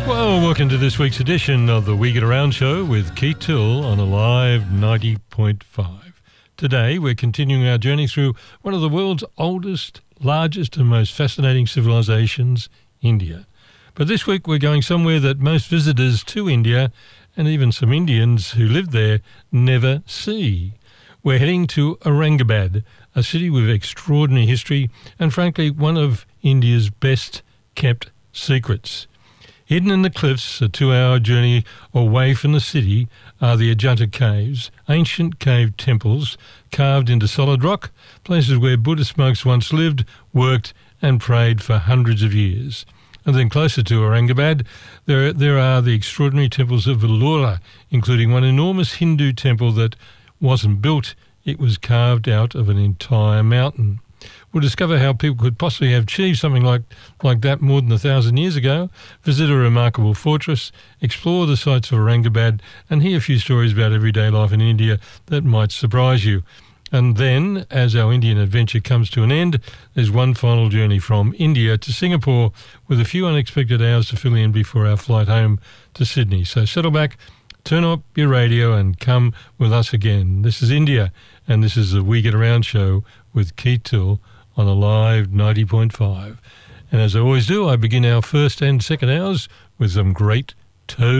Well, welcome to this week's edition of the We Get Around show with Keith Till on Alive 90.5. Today, we're continuing our journey through one of the world's oldest, largest and most fascinating civilizations, India. But this week, we're going somewhere that most visitors to India and even some Indians who live there never see. We're heading to Aurangabad, a city with extraordinary history and, frankly, one of India's best-kept secrets. Hidden in the cliffs, a 2-hour journey away from the city, are the Ajanta Caves, ancient cave temples carved into solid rock, places where Buddhist monks once lived, worked and prayed for hundreds of years. And then closer to Aurangabad, there are the extraordinary temples of Ellora, including one enormous Hindu temple that wasn't built, it was carved out of an entire mountain. We'll discover how people could possibly have achieved something like that more than 1,000 years ago, visit a remarkable fortress, explore the sights of Aurangabad, and hear a few stories about everyday life in India that might surprise you. And then, as our Indian adventure comes to an end, there's one final journey from India to Singapore with a few unexpected hours to fill in before our flight home to Sydney. So settle back, turn up your radio and come with us again. This is India, and this is the We Get Around show with Keith Till on Alive 90.5. And as I always do, I begin our first and second hours with some great